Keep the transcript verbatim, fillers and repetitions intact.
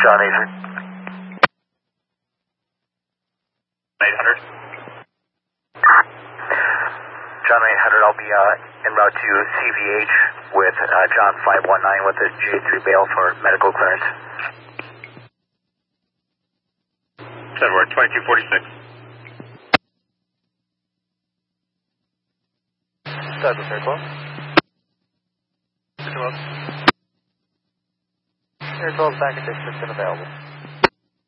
John eight hundred. eight hundred. John eight hundred, I'll be uh, en route to C V H with uh, John five one nine with a J three bail for medical clearance. February twenty-two forty-six. Douglas Air twelve. Air twelve. Air twelve package assistant available.